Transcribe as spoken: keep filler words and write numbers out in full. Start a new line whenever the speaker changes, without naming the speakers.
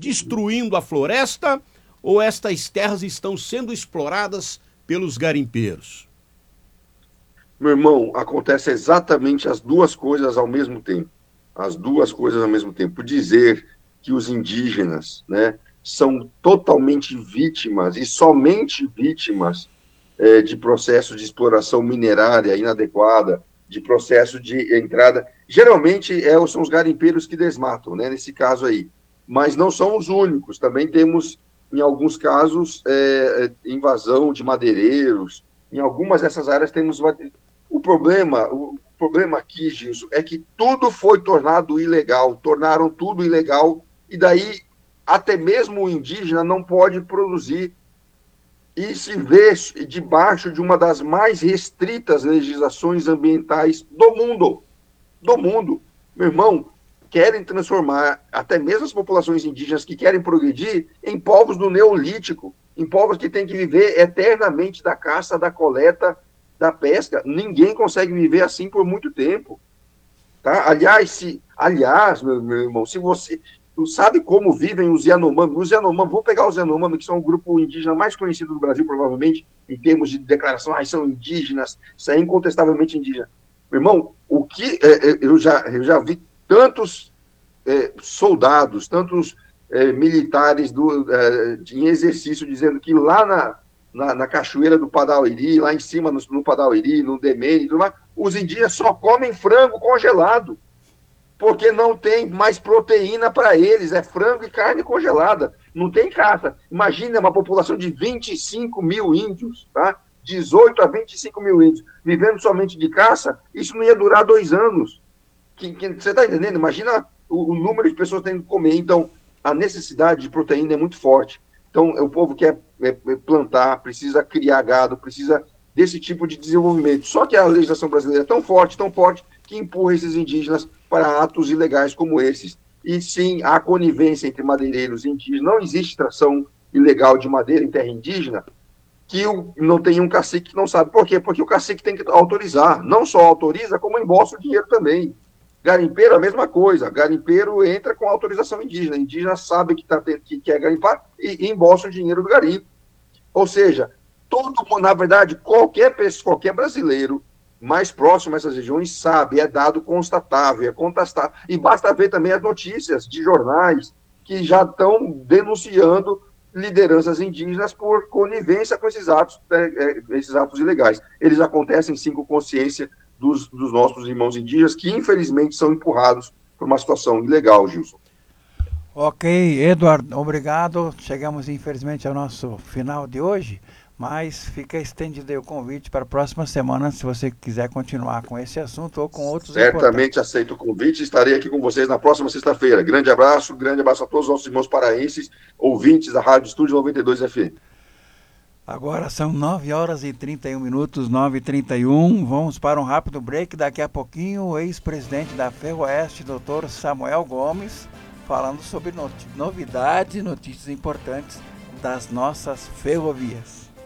destruindo a floresta ou estas terras estão sendo exploradas pelos garimpeiros?
Meu irmão, acontece exatamente as duas coisas ao mesmo tempo. As duas coisas ao mesmo tempo. Dizer que os indígenas, né, são totalmente vítimas e somente vítimas é, de processo de exploração minerária inadequada, de processo de entrada. Geralmente é, são os garimpeiros que desmatam, né, nesse caso aí. Mas não são os únicos. Também temos, em alguns casos, é, invasão de madeireiros. Em algumas dessas áreas temos... O problema, o problema aqui, Gilson, é que tudo foi tornado ilegal, tornaram tudo ilegal, e daí até mesmo o indígena não pode produzir e se vê debaixo de uma das mais restritas legislações ambientais do mundo. Do mundo. Meu irmão, querem transformar até mesmo as populações indígenas que querem progredir em povos do Neolítico, em povos que têm que viver eternamente da caça, da coleta, da pesca. Ninguém consegue viver assim por muito tempo. Tá? Aliás, se, aliás meu, meu irmão, se você tu sabe como vivem os Yanomami, os Yanomami, vou pegar os Yanomami, que são o grupo indígena mais conhecido do Brasil, provavelmente, em termos de declaração, ah, são indígenas, isso é incontestavelmente indígena. Meu irmão, o que é, eu, já, eu já vi tantos é, soldados, tantos é, militares do, é, em exercício dizendo que lá na Na, na cachoeira do Padauiri, lá em cima no, no Padauiri, no Demene, tudo mais, os indígenas só comem frango congelado, porque não tem mais proteína para eles, é frango e carne congelada, não tem caça. Imagina uma população de vinte e cinco mil índios, tá? dezoito a vinte e cinco mil índios, vivendo somente de caça, isso não ia durar dois anos. Que, que, você está entendendo? Imagina o, o número de pessoas tendo que comer. Então, a necessidade de proteína é muito forte. Então, o povo quer plantar, precisa criar gado, precisa desse tipo de desenvolvimento. Só que a legislação brasileira é tão forte, tão forte, que empurra esses indígenas para atos ilegais como esses. E sim, há conivência entre madeireiros e indígenas. Não existe extração ilegal de madeira em terra indígena que não tem um cacique que não sabe. Por quê? Porque o cacique tem que autorizar. Não só autoriza, como embolsa o dinheiro também. Garimpeiro, a mesma coisa. Garimpeiro entra com autorização indígena. Indígena sabe que, tá, que quer garimpar e, e embolsa o dinheiro do garimpo. Ou seja, todo, na verdade, qualquer pessoa, qualquer brasileiro mais próximo a essas regiões sabe, é dado constatável, é contestável. E basta ver também as notícias de jornais que já estão denunciando lideranças indígenas por conivência com esses atos, esses atos ilegais. Eles acontecem, sim, com consciência Dos, dos nossos irmãos indígenas, que infelizmente são empurrados por uma situação ilegal, Gilson.
Ok, Eduardo, obrigado. Chegamos infelizmente ao nosso final de hoje, mas fica estendido aí o convite para a próxima semana, se você quiser continuar com esse assunto ou com outros.
Certamente aceito o convite, estarei aqui com vocês na próxima sexta-feira. Grande abraço, grande abraço a todos os nossos irmãos paraenses, ouvintes da Rádio Estúdio noventa e dois F M.
Agora são nove horas e trinta e um minutos, nove e trinta e um. Vamos para um rápido break. Daqui a pouquinho, o ex-presidente da Ferroeste, doutor Samuel Gomes, falando sobre not- novidades e notícias importantes das nossas ferrovias.